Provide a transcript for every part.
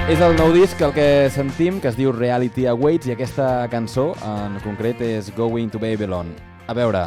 És el nou disc el que sentim, que es diu Reality Awaits, i aquesta cançó en concret és Going to Babylon. A veure,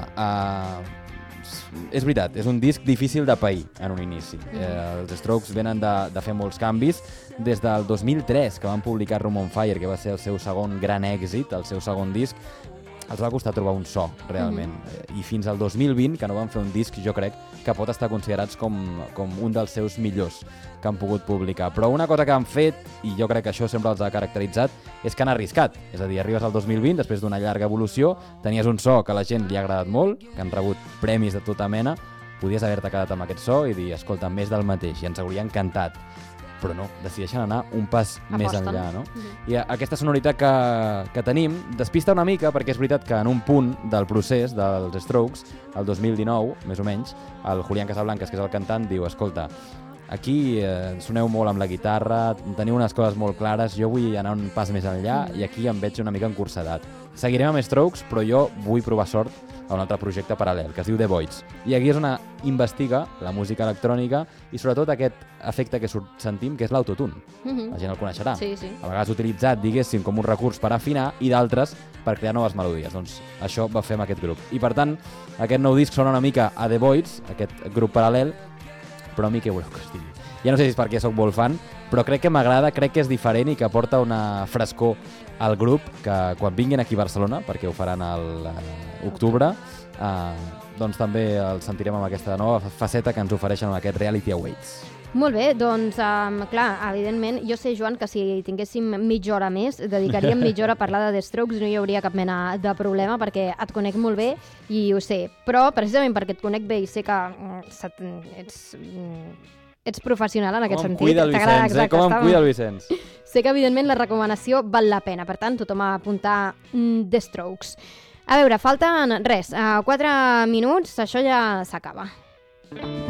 és veritat, és un disc difícil de pair en un inici. Els Strokes venen de fer molts canvis des del 2003, que van publicar Room on Fire, que va ser el seu segon gran èxit, el seu segon disc. Els va costar trobar un so, realment. I fins al 2020, que no van fer un disc, jo crec que pot estar considerats com un dels seus millors que han pogut publicar. Però una cosa que han fet, i jo crec que això sempre els ha caracteritzat, és que han arriscat. És a dir, arribes al 2020, després d'una llarga evolució, tenies un so que a la gent li ha agradat molt, que han rebut premis de tota mena, podies haver-te quedat amb aquest so i dir, escolta, més del mateix, i ens hauria encantat. Però no, decideixen anar un pas més enllà, no? I aquesta sonoritat que tenim despista una mica, perquè és veritat que en un punt del procés dels Strokes, el 2019, més o menys, el Julián Casablancas, que és el cantant, diu, escolta, aquí soneu molt amb la guitarra, teniu unes coses molt clares, jo vull anar un pas més enllà i aquí em veig una mica encursadat. Seguirem amb Strokes, però jo vull provar sort a un altre projecte paral·lel, que es diu The Voids. I aquí és on investiga la música electrònica i sobretot aquest efecte que sentim, que és l'autotune. La gent el coneixerà. Sí, sí. A vegades utilitzat, diguéssim, com un recurs per afinar i d'altres per crear noves melodies. Doncs això va fer amb aquest grup. I per tant, aquest nou disc sona una mica a The Voids, aquest grup paral·lel, però a mi què voleu que us digui? Ja no sé si és perquè sóc molt fan, però crec que m'agrada, crec que és diferent i que aporta una frescor al grup que quan vinguin aquí a Barcelona, perquè ho faran a l'octubre, doncs també el sentirem amb aquesta nova faceta que ens ofereixen amb aquest Reality Awaits. Molt bé, doncs, clar, evidentment, jo sé, Joan, que si tinguéssim mitja hora més, dedicaríem mitja hora a parlar de The Strokes, no hi hauria cap mena de problema, perquè et conec molt bé i ho sé. Però, precisament perquè et conec bé i sé que ets professional en aquest sentit. Com em cuida el Vicenç, Com em cuida el Vicenç. Sé que, evidentment, la recomanació val la pena. Per tant, tothom a apuntar The Strokes. A veure, falten, 4 minuts, això ja s'acaba.